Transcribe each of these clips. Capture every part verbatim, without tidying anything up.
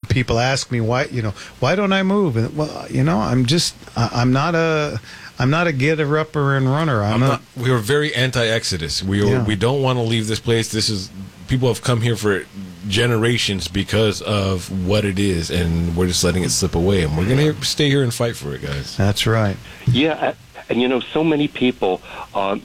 people ask me why, you know, why don't I move? And well, you know, I'm just, I, I'm not a, I'm not a getter-upper and runner. I'm, I'm a, not, we are very anti-exodus. We are, Yeah. we don't want to leave this place. This is people have come here for generations because of what it is, and we're just letting it slip away. And we're going to stay here and fight for it, guys. That's right. Yeah, and you know, so many people, um,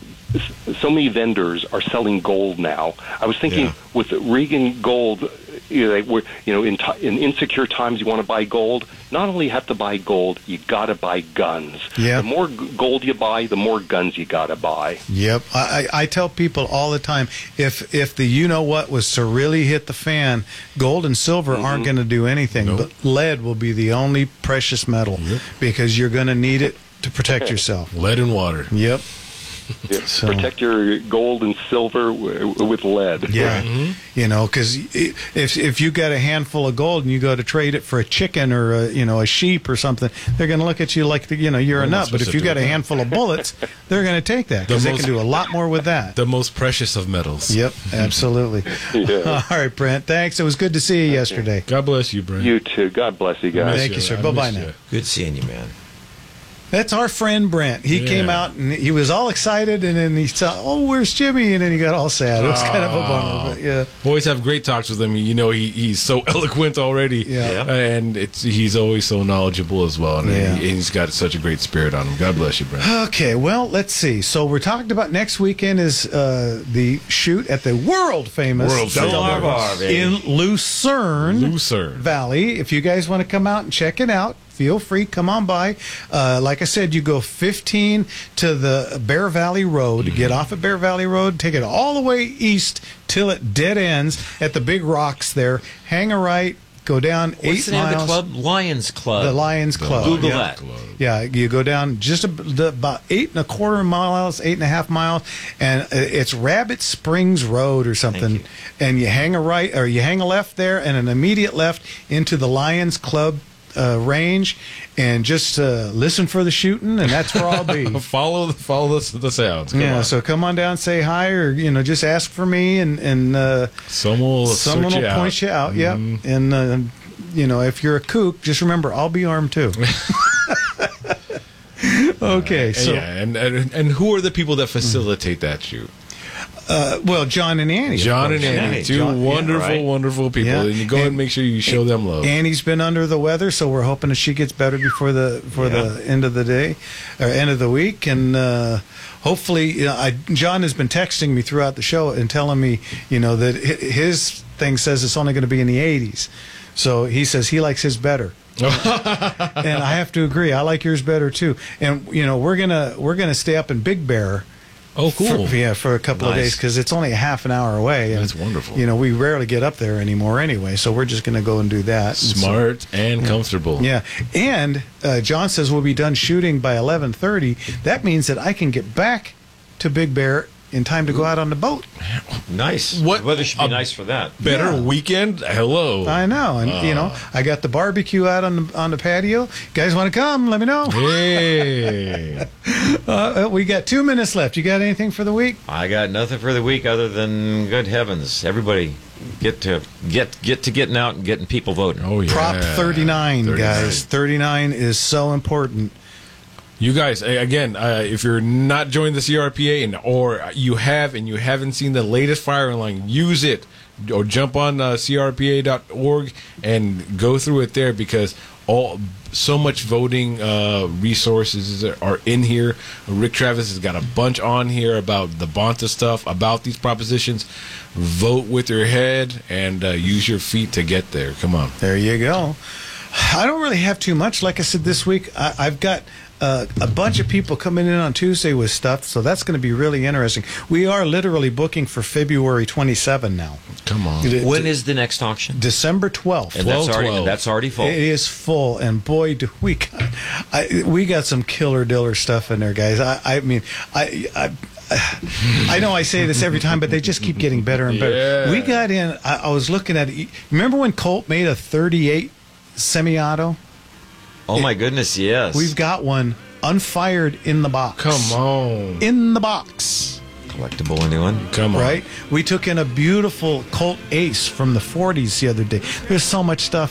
so many vendors are selling gold now. I was thinking Yeah. with Regan Gold, you know, we're, you know, in, t- in insecure times, you want to buy gold. Not only have to buy gold, you got to buy guns. Yeah. The more g- gold you buy, the more guns you got to buy. Yep. I, I I tell people all the time, if if the you know what was to really hit the fan, gold and silver Mm-hmm. aren't going to do anything, Nope. but lead will be the only precious metal Yep. because you're going to need it to protect yourself. Lead and water. Yep. Yeah, So- Protect your gold and silver w- with lead. Yeah, Mm-hmm. you know, because if if you got a handful of gold and you go to trade it for a chicken or a, you know a sheep or something, they're going to look at you like the, you know you're a We're not nut. But supposed if to you do got a that. handful of bullets, they're going to take that because The they most- can do a lot more with that. The most precious of metals. Yep, absolutely. Yeah. All right, Brent. Thanks. It was good to see you yesterday. God bless you, Brent. You too. God bless you guys. Miss Thank you, sir. I Bye-bye miss now. you. Good seeing you, man. That's our friend Brent. He Yeah. came out and he was all excited, and then he saw, "Oh, where's Jimmy?" And then he got all sad. It was kind of a bummer, but yeah. Always have great talks with him. You know, he, he's so eloquent already. Yeah. Yeah. And it's he's always so knowledgeable as well. And Yeah. he, he's got such a great spirit on him. God bless you, Brent. Okay, well, let's see. So we're talking about next weekend is uh, the shoot at the world famous World Del famous. Mar, baby. in Lucerne Lucerne. Valley. If you guys want to come out and check it out, feel free. Come on by. Uh, like I said, you go fifteen to the Bear Valley Road. Mm-hmm. Get off at Bear Valley Road. Take it all the way east till it dead ends at the big rocks there. Hang a right. Go down What's eight the name miles. of the club? Lions Club. The Lions Club. Google yeah. that. Yeah, you go down just a, the, about eight and a quarter miles, eight and a half miles, and uh, it's Rabbit Springs Road or something. you. And you hang a right or you hang a left there, and an immediate left into the Lions Club uh, range, and just uh, listen for the shooting, and that's where I'll be. Follow the follow the, the sounds. Come Yeah, on. so come on down, say hi, or you know, just ask for me, and and uh, Someone will someone search will you out. point you out. Yep, Mhm. and. Uh, you know, if you're a kook, just remember I'll be armed too. Okay, And so yeah, and, and and who are the people that facilitate that shoot? uh, well, John and Annie. of John and course. Annie, Annie, two John- yeah, wonderful, right. wonderful people. Yeah. And you go and, And- make sure you show them love. Annie's been under the weather, so we're hoping that she gets better before the before the end of the day or end of the week, and uh, hopefully, you know, I, John has been texting me throughout the show and telling me, you know, that hi- his thing says it's only going to be in the eighties, so he says he likes his better. And I have to agree. I like yours better too. And you know, we're gonna we're gonna stay up in Big Bear. Oh, cool. For, yeah, for a couple of Nice. days because it's only a half an hour away. And, That's wonderful. You know, we rarely get up there anymore anyway, so we're just going to go and do that. And so- Smart and comfortable. yeah, and uh, John says we'll be done shooting by eleven thirty. That means that I can get back to Big Bear in time to go out on the boat. Nice. What- The weather should be a- nice for that. Better Yeah. weekend? Hello. I know, and you know, I got the barbecue out on the on the patio. Guys want to come? Let me know. Hey. Uh, we got two minutes left. You got anything for the week? I got nothing for the week other than good heavens. Everybody get to get get to getting out and getting people voting. Oh, yeah. Prop thirty-nine, thirty-nine. guys. thirty-nine is so important. You guys, a- again, uh, if you're not joining the C R P A and or you have and you haven't seen the latest firing line, use it or jump on uh, C R P A dot org and go through it there because all so much voting uh, resources are in here. Rick Travis has got a bunch on here about the Bonta stuff, about these propositions. Vote with your head and uh, use your feet to get there. Come on. There you go. I don't really have too much. Like I said, this week I, I've got uh, a bunch of people coming in on Tuesday with stuff, so that's going to be really interesting. We are literally booking for February twenty-seventh now. Come on. It- When is the next auction? December twelfth. And that's twelve, already twelve. that's already full. It is full, and boy, do we got, I, we got some killer diller stuff in there, guys. I, I mean, I, I I know I say this every time, but they just keep getting better and better. Yeah. We got in. I, I was looking at it. Remember when Colt made a thirty-eight semi-auto? Oh my goodness, yes. We've got one unfired in the box. Come on. In the box. collectible anyone. Come on. Right? We took in a beautiful Colt Ace from the forties the other day. There's so much stuff